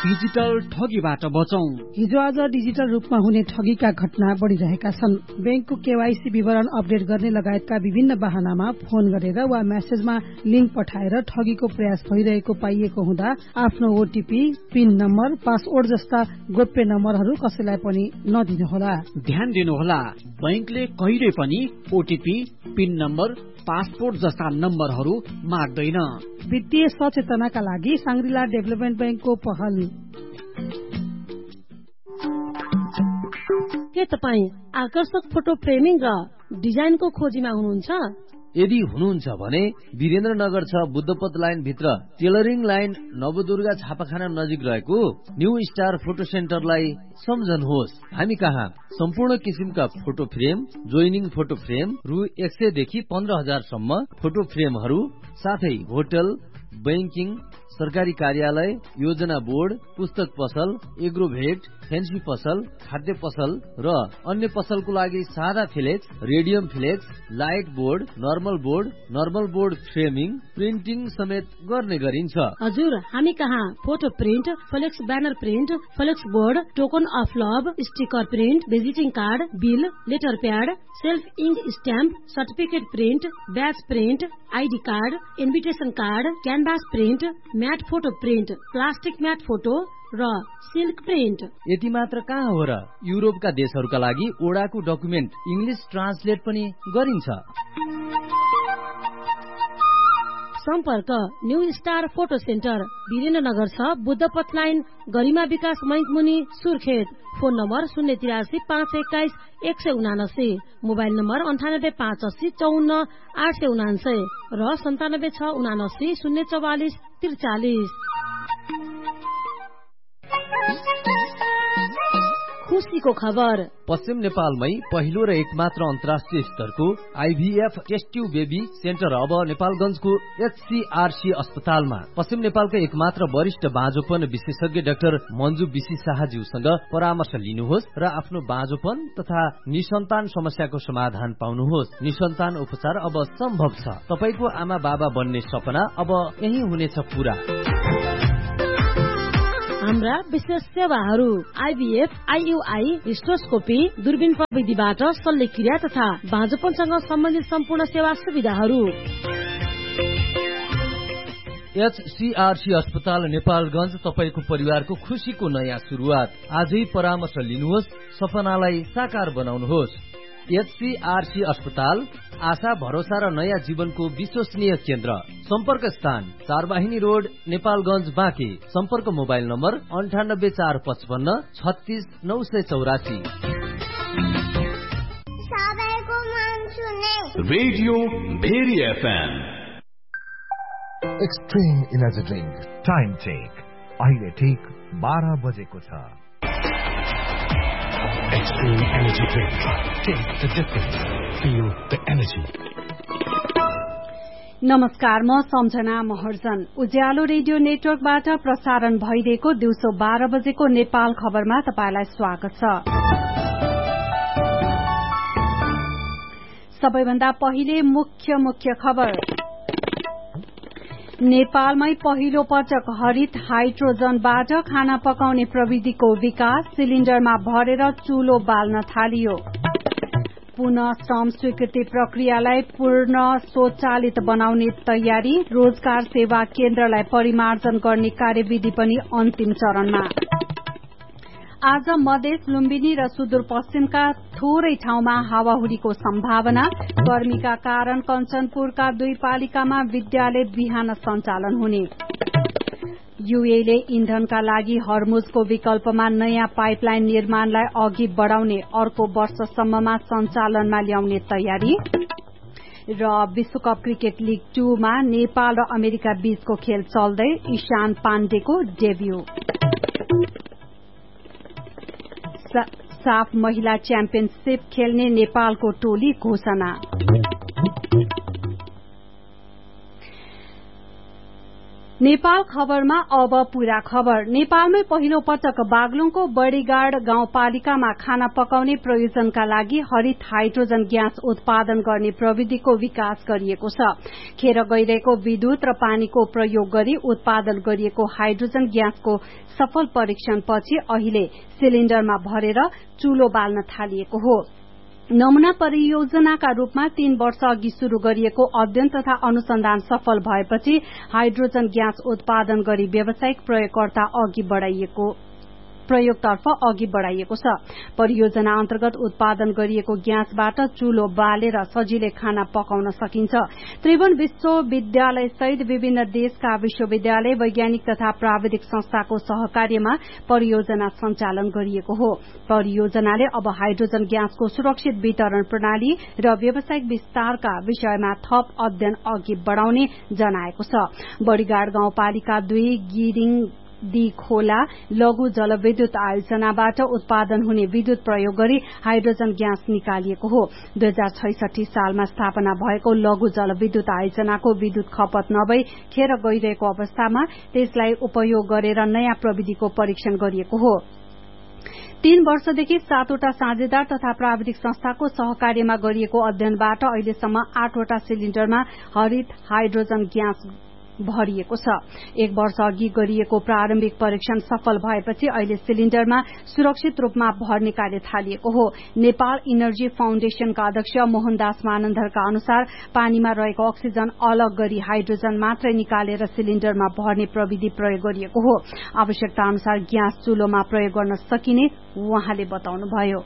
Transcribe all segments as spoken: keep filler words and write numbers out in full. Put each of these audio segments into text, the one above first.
Digital ठगीबाट बचौं। हिजो आज digital रूपमा हुने ठगीका घटना बढ़िरहेका छन्। बैंकको केवाईसी विवरण अपडेट गर्ने लगायतका विभिन्न बहानामा फोन गरेर वा मेसेजमा लिंक पठाएर ठगीको प्रयास भइरहेको पाइएको हुँदा आफ्नो ओटीपी, पिन नम्बर, पासवर्ड जस्ता गोप्य नम्बरहरू कसैलाई पनि नदिनुहोला। ध्यान दिनुहोला, बैंकले कहिले पनि ओटीपी, पिन नम्बर, पासपोर्ट जस्ता नम्बरहरू माग्दैन। वित्तीय सचेतनाका लागि सांग्रिला डेभलपमेन्ट बैंकको पहल। के तपाई आकर्षक फोटो फ्रेमिङ र डिजाइनको खोजीमा हुनुहुन्छ? यदि हुनुहुन्छ भने वीरेन्द्रनगर छ बुद्धपथ लाइन भित्र टेलरिङ लाइन नवदुर्गा छापाखाना नजिक रहेको न्यू स्टार फोटो सेन्टरलाई सम्झनुहोस्। हामी कहाँ सम्पूर्ण किसिमका photo frame, joining photo frame रु एक सय देखि पन्ध्र हजार सम्म फोटो फ्रेमहरू, साथै होटल, बैंकिङ, सरकारी कार्यालय, योजना बोर्ड, पुस्तक पसल, एग्रोभेट, फेन्सी पसल, खाद्य पसल र अन्य पसलको लागि सादा flex, radium flex, light board, normal board, normal board framing, printing समेत गर्ने गरिन्छ। हजुर, हामी कहाँ photo print, flex banner print, flex board, token of love, sticker print, visiting card, bill, letter pad, self ink stamp, certificate print, ब्याज print, ID card, invitation card, canvas print, mat photo print, plastic mat photo र silk print. यति मात्र कहाँ हो र, युरोपका देशहरूका लागि ओडाको document English translate पनि गरिन्छ। सम्पर्क new star photo centre, Birendranagar छ बुद्धपथ लाइन, गरिमा विकास बैंक मुनि, सुर्खेत। फोन नम्बर शून्य तिरासी पाँच एक्काइस एक सय उनासी, मोबाइल नम्बर अन्ठानब्बे पाँच अस्सी चौन्न आठ सय उनान्सय र सन्तानब्बे छ उनासी शून्य चौवालिस त्रिचालिस। खुशीको खबर, पश्चिम नेपालमै पहिलो र एकमात्र अन्तर्राष्ट्रिय स्तरको IVF test tube baby centre अब नेपालगञ्जको एचसीआरसी अस्पतालमा। पश्चिम नेपालका एकमात्र वरिष्ठ बाँझोपन विशेषज्ञ डाक्टर मन्जु बिसी शाहज्यूसँग परामर्श लिनुहोस् र आफ्नो बाँझोपन तथा निसन्तान समस्याको समाधान पाउनुहोस्। निसन्तान उपचार अब सम्भव छ। तपाईको आमा बाबा बन्ने सपना अब यही हुनेछ पूरा। हाम्रा विशेष सेवाहरू आइभीएफ, आइयुआई, हिस्टोस्कोपी, दूरबीन प्रविधिबाट शल्यक्रिया तथा बाँझोपनसँग सम्बन्धित सम्पूर्ण सेवा सुविधाहरू। एचसीआरसी अस्पताल नेपालगञ्ज, तपाईको परिवारको खुशीको नयाँ सुरुवात। आजै परामर्श लिनुहोस्, सपनालाई साकार बनाउनुहोस्। एचसीआरसी अस्पताल आशा, भरोसा र नयाँ जीवनको विश्वसनीय केन्द्र। सम्पर्क स्थान चारवाहिनी रोड, नेपालगञ्ज, बाँके। सम्पर्क मोबाइल नम्बर अन्ठानब्बे चार पचपन्न छत्तीस नौ सय चौरासी। Radio very FM. Extreme energy drink time check अहिले ठिक बाह्र बजेको छ। Extreme energy drink. Taste the difference. Feel the energy. नमस्कार, म सम्झना महर्जन। उज्यालो रेडियो नेटवर्कबाट प्रसारण भइरहेको दिउँसो बाह्र बजेको नेपाल खबरमा तपाईलाई स्वागत छ। सबैभन्दा पहिले मुख्य मुख्य खबर। नेपालमै पहिलो पटक हरित हाइड्रोजनबाट खाना पकाउने प्रविधिको विकास, सिलिण्डरमा भरेर चुलो बाल्न थालियो। पुनः श्रम स्वीकृति प्रक्रियालाई पूर्ण स्वचालित बनाउने तयारी, रोजगार सेवा केन्द्रलाई परिमार्जन गर्ने कार्यविधि पनि अन्तिम चरणमा। आज मधेस, लुम्बिनी र सुदूरपश्चिमका थोरै ठाउँमा हावाहुरीको सम्भावना। गर्मीका कारण कञ्चनपुरका दुई पालिकामा विद्यालय बिहान सञ्चालन हुने। यूएले इन्धनका लागि हर्मुजको विकल्पमा नयाँ पाइपलाइन निर्माणलाई अघि बढ़ाउने, अर्को वर्षसम्ममा सञ्चालनमा ल्याउने तयारी। र विश्वकप क्रिकेट लीग टूमा नेपाल र अमेरिका बीचको खेल चल्दै, ईशान पाण्डेको डेब्यू। साफ महिला च्याम्पियनशीप खेल्ने नेपालको टोली घोषणा। नेपाल खबरमा अब पूरा खबर। नेपालमै पहिलो पटक बागलुङको बडीगाड गाउँपालिकामा खाना पकाउने प्रयोजनका लागि हरित हाइड्रोजन ग्यास उत्पादन गर्ने प्रविधिको विकास गरिएको छ। खेर गइरहेको विद्युत र पानीको प्रयोग गरी उत्पादन गरिएको हाइड्रोजन ग्यासको सफल परीक्षणपछि अहिले सिलिण्डरमा भरेर चूलो बाल्न थालिएको हो। नमूना परियोजनाका रूपमा तीन वर्ष अघि शुरू गरिएको अध्ययन तथा अनुसन्धान सफल भएपछि हाइड्रोजन ग्यास उत्पादन गरी व्यावसायिक प्रयोगकर्ता अघि बढ़ाइएको प्रयोगतर्फ अघि बढ़ाइएको छ। परियोजना अन्तर्गत उत्पादन गरिएको ग्यासबाट चूलो बालेर सजिलै खाना पकाउन सकिन्छ। त्रिभुवन विश्वविद्यालय सहित विभिन्न देशका विश्वविद्यालय, वैज्ञानिक तथा प्राविधिक संस्थाको सहकार्यमा परियोजना सञ्चालन गरिएको हो। परियोजनाले अब हाइड्रोजन ग्यासको सुरक्षित वितरण प्रणाली र व्यावसायिक विस्तारका विषयमा थप अध्ययन अघि बढ़ाउने जनाएको छ। बडीगाड गाउँपालिका दुई गिरिङ दी खोला लघु जलविद्युत आयोजनाबाट उत्पादन हुने विद्युत प्रयोग गरी हाइड्रोजन ग्यास निकालिएको हो। दुई हजार छैसठी सालमा स्थापना भएको लघु जलविद्युत आयोजनाको विद्युत खपत नभई खेर गइरहेको अवस्थामा त्यसलाई उपयोग गरेर नयाँ प्रविधिको परीक्षण गरिएको हो। तीन वर्षदेखि सातवटा साझेदार तथा प्राविधिक संस्थाको सहकार्यमा गरिएको अध्ययनबाट अहिलेसम्म आठवटा सिलिण्डरमा हरित हाइड्रोजन ग्यास भरिएको छ। एक वर्ष अघि गरिएको प्रारम्भिक परीक्षण सफल भएपछि अहिले सिलिण्डरमा सुरक्षित रूपमा भर्ने कार्य थालिएको हो। नेपाल इनर्जी फाउन्डेशनका अध्यक्ष मोहनदास मानन्दरका अनुसार पानीमा रहेको अक्सिजन अलग गरी हाइड्रोजन मात्रै निकालेर सिलिण्डरमा भर्ने प्रविधि प्रयोग गरिएको हो। आवश्यकता अनुसार ग्यास चूलोमा प्रयोग गर्न सकिने उहाँले बताउनुभयो।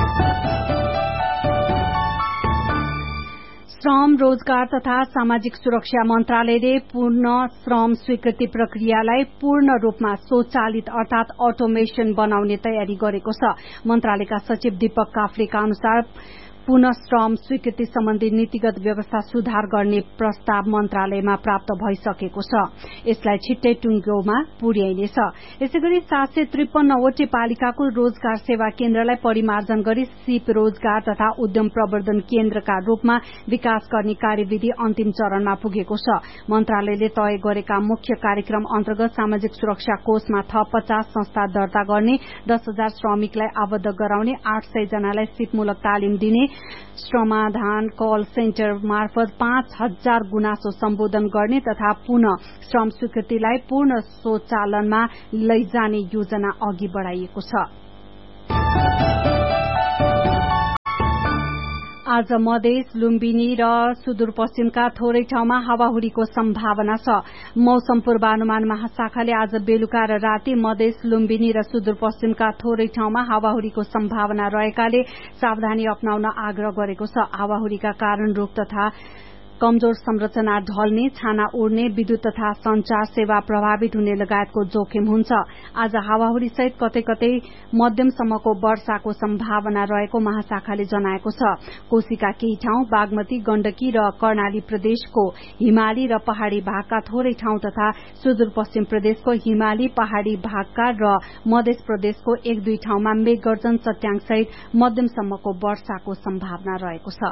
श्रम, रोजगार तथा सामाजिक सुरक्षा मन्त्रालयले पूर्ण श्रम स्वीकृति प्रक्रियालाई पूर्ण रूपमा स्वचालित अर्थात अटोमेशन बनाउने तयारी गरेको छ। मन्त्रालयका सचिव दीपक काफ्लेका अनुसार पुनः श्रम स्वीकृति सम्बन्धी नीतिगत व्यवस्था सुधार गर्ने प्रस्ताव मन्त्रालयमा प्राप्त भइसकेको छ। यसलाई छिट्टै टुंगोमा पुर्याइनेछ। यसैगरी सात सय त्रिपन्नवटै पालिकाको रोजगार सेवा केन्द्रलाई परिमार्जन गरी सिप रोजगार तथा उद्यम प्रवर्धन केन्द्रका रूपमा विकास गर्ने कार्यविधि अन्तिम चरणमा पुगेको छ। मन्त्रालयले तय गरेका मुख्य कार्यक्रम अन्तर्गत सामाजिक सुरक्षा कोषमा थप पचास संस्था दर्ता गर्ने, दस हजार श्रमिकलाई आबद्ध गराउने, आठ सय जनालाई सिपमूलक तालिम दिने, श्रमाधान कल सेन्टर मार्फत पाँच हजार गुनासो सम्बोधन गर्ने तथा पुनः श्रम स्वीकृतिलाई पूर्ण स्वचालनमा लैजाने योजना अघि बढ़ाइएको छ। आज मधेस, लुम्बिनी र सुदूरपश्चिमका थोरै ठाउँमा हावाहुरीको सम्भावना छ। मौसम पूर्वानुमान महाशाखाले आज बेलुका र राति मधेस, लुम्बिनी र सुदूरपश्चिमका थोरै ठाउँमा हावाहुरीको सम्भावना रहेकाले सावधानी अपनाउन आग्रह गरेको छ। हावाहुरीका कारण रूख तथा कमजोर संरचना ढल्ने, छाना उड्ने, विद्युत तथा संचार सेवा प्रभावित हुने लगायतको जोखिम हुन्छ। आज हावाहुरी सहित कतै कतै मध्यमसम्मको वर्षाको सम्भावना रहेको महाशाखाले जनाएको छ। कोशीका केही ठाउँ, बागमती, गण्डकी र कर्णाली प्रदेशको हिमाली र पहाड़ी भागका थोरै ठाउँ तथा सुदूरपश्चिम प्रदेशको हिमाली, पहाड़ी भागका र मध्य प्रदेशको एक दुई ठाउँमा मेघगर्जन, चट्याङ सहित मध्यमसम्मको वर्षाको सम्भावना रहेको छ।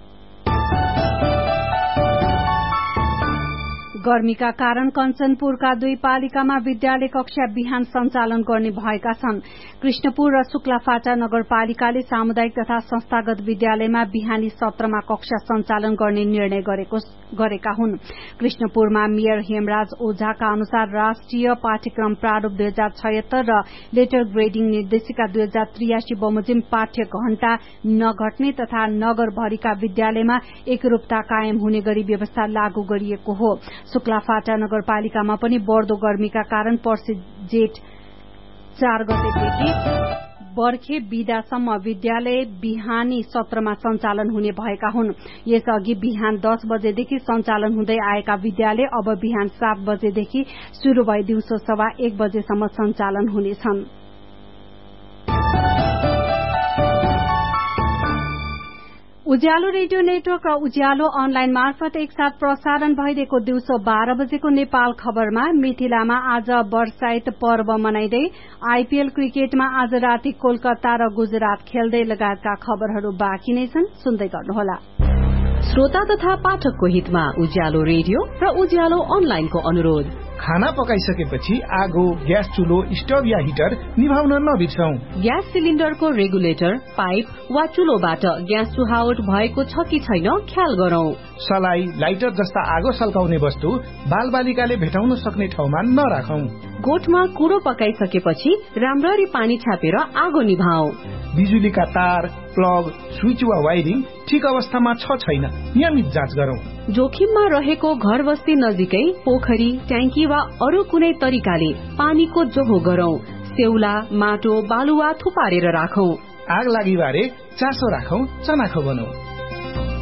गर्मीका कारण कञ्चनपुरका दुई पालिकामा विद्यालय कक्षा बिहान सञ्चालन गर्ने भएका छन्। कृष्णपुर र शुक्लाफाटा नगरपालिकाले सामुदायिक तथा संस्थागत विद्यालयमा बिहानी सत्रमा कक्षा सञ्चालन गर्ने निर्णय गरेका हुन्। कृष्णपुरमा मेयर हेमराज ओझाका अनुसार राष्ट्रिय पाठ्यक्रम प्रारूप दुई हजार छयत्तर र लेटर ग्रेडिङ निर्देशिका दुई हजार त्रियासी बमोजिम पाठ्य घण्टा नघट्ने तथा नगरभरिका विद्यालयमा एकरूपता कायम हुने गरी व्यवस्था लागू गरिएको हो। शुक्लाफाटा नगरपालिकामा पनि बढ़दो गर्मीका कारण पर्सि जेठ चार गतेदेखि बर्खे बिदासम्म विद्यालय बिहानी सत्रमा सञ्चालन हुने भएका हुन्। यसअघि बिहान दस बजेदेखि सञ्चालन हुँदै आएका विद्यालय अब बिहान सात बजेदेखि शुरू भई दिउँसो सवा एक बजेसम्म सञ्चालन हुनेछन्। उज्यालो रेडियो नेटवर्क र उज्यालो अनलाइन मार्फत एकसाथ प्रसारण भइरहेको दिउँसो बाह्र बजेको नेपाल खबरमा मिथिलामा आज वर्षाइत पर्व मनाइँदै आईपीएल क्रिकेटमा आज राति कोलकाता र गुजरात खेल्दै लगायतका खबरहरू बाँकी नै छन्। सुन्दै गर्नुहोला। श्रोता तथा पाठकको हितमा उज्यालो रेडियो र उज्यालो अनलाइनको अनुरोध खाना पकाइसकेपछि आगो, ग्यास चुलो, स्टोभ या हिटर निभाउन नबिर्सौं। ग्यास सिलिन्डरको रेगुलेटर, पाइप वा चुलोबाट ग्यास चुहावट भएको छ कि छैन ख्याल गरौं। सलाई, लाइटर जस्ता आगो सल्काउने वस्तु बालबालिकाले भेटाउन सक्ने ठाउँमा नराखौं। गोठमा कुरो पकाइसकेपछि राम्ररी पानी छापेर आगो निभाऊ। बिजुलीका तार, प्लग, स्विच वा वायरिङ ठिक अवस्थामा छ छैन नियमित जाँच गरौं। जोखिममा रहेको घर बस्ती नजिकै पोखरी, ट्याङ्की वा अरू कुनै तरिकाले पानीको जोहो गरौं। सेउला, माटो, बालुवा थुपारेर राखौं। आग लागि बारे चासो राखौं, चनाखो बनौं।